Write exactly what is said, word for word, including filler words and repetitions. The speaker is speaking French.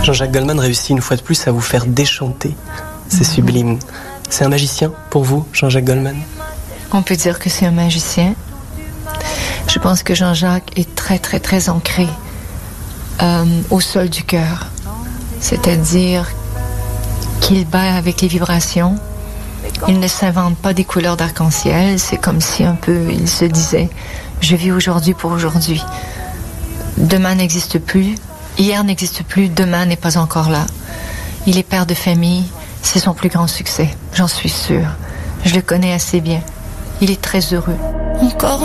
Jean-Jacques Goldman réussit une fois de plus à vous faire déchanter. C'est mmh. sublime. C'est un magicien pour vous, Jean-Jacques Goldman? On peut dire que c'est un magicien. Je pense que Jean-Jacques est très, très, très ancré euh, au sol du cœur. C'est-à-dire qu'il bat avec les vibrations. Il ne s'invente pas des couleurs d'arc-en-ciel. C'est comme si un peu il se disait « Je vis aujourd'hui pour aujourd'hui. Demain n'existe plus. Hier n'existe plus. Demain n'est pas encore là. » Il est père de famille. C'est son plus grand succès. J'en suis sûre. Je le connais assez bien. Il est très heureux. Encore